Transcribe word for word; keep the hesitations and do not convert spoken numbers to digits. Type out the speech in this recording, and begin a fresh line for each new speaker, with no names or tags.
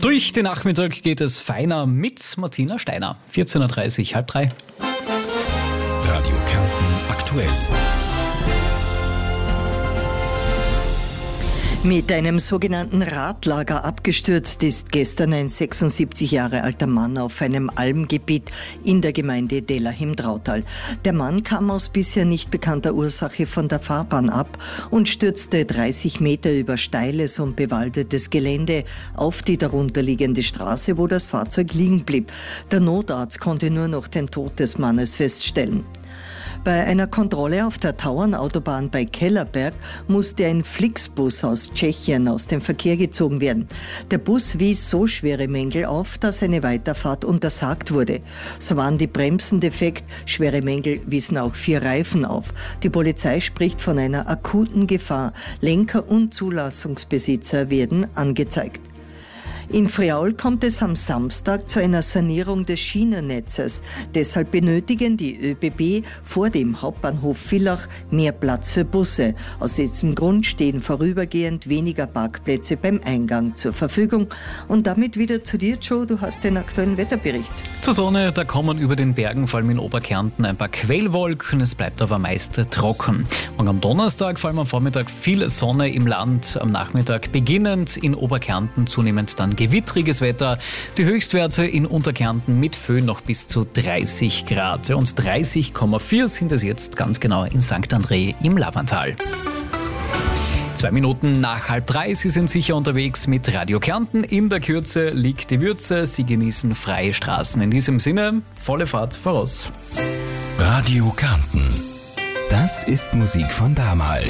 Durch den Nachmittag geht es feiner mit Martina Steiner. vierzehn Uhr dreißig, halb drei.
Radio Kärnten aktuell.
Mit einem sogenannten Radlager abgestürzt ist gestern ein sechsundsiebzig Jahre alter Mann auf einem Almgebiet in der Gemeinde Delach im Drautal. Der Mann kam aus bisher nicht bekannter Ursache von der Fahrbahn ab und stürzte dreißig Meter über steiles und bewaldetes Gelände auf die darunterliegende Straße, wo das Fahrzeug liegen blieb. Der Notarzt konnte nur noch den Tod des Mannes feststellen. Bei einer Kontrolle auf der Tauernautobahn bei Kellerberg musste ein Flixbus aus Tschechien aus dem Verkehr gezogen werden. Der Bus wies so schwere Mängel auf, dass eine Weiterfahrt untersagt wurde. So waren die Bremsen defekt, schwere Mängel wiesen auch vier Reifen auf. Die Polizei spricht von einer akuten Gefahr. Lenker und Zulassungsbesitzer werden angezeigt. In Friaul kommt es am Samstag zu einer Sanierung des Schienennetzes. Deshalb benötigen die ÖBB vor dem Hauptbahnhof Villach mehr Platz für Busse. Aus diesem Grund stehen vorübergehend weniger Parkplätze beim Eingang zur Verfügung. Und damit wieder zu dir, Joe, du hast den aktuellen Wetterbericht.
Zur Sonne, da kommen über den Bergen, vor allem in Oberkärnten, ein paar Quellwolken. Es bleibt aber meist trocken. Und am Donnerstag, vor allem am Vormittag, viel Sonne im Land. Am Nachmittag beginnend in Oberkärnten zunehmend dann gewittriges Wetter. Die Höchstwerte in Unterkärnten mit Föhn noch bis zu dreißig Grad. Und dreißig Komma vier sind es jetzt ganz genau in Sankt André im Lavantal. Zwei Minuten nach halb drei, Sie sind sicher unterwegs mit Radio Kärnten. In der Kürze liegt die Würze. Sie genießen freie Straßen. In diesem Sinne, volle Fahrt voraus.
Radio Kärnten. Das ist Musik von damals.